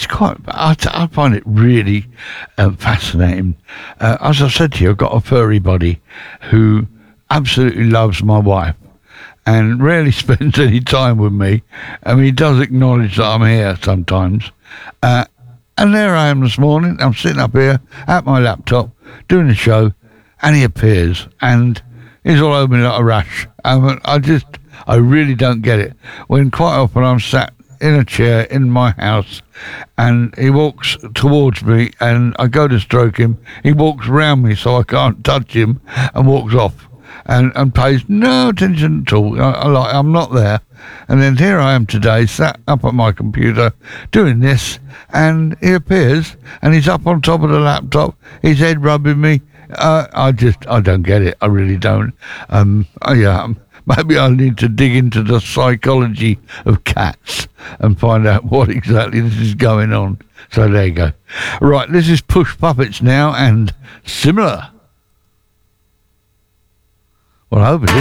it's quite. I find it really fascinating. As I said to you, I've got a furry buddy who absolutely loves my wife and rarely spends any time with me. I mean, he does acknowledge that I'm here sometimes. And there I am this morning. I'm sitting up here at my laptop doing the show, and he appears, and he's all over me like a rash. I really don't get it. When quite often I'm sat in a chair in my house, and he walks towards me, and I go to stroke him. He walks around me so I can't touch him, and walks off, and pays no attention at all. I'm not there. And then here I am today, sat up at my computer doing this, and he appears, and he's up on top of the laptop, his head rubbing me. I don't get it. I really don't. Maybe I need to dig into the psychology of cats and find out what exactly this is going on. So there you go. Right, this is Push Puppets now, and Similar. Well, I hope it is.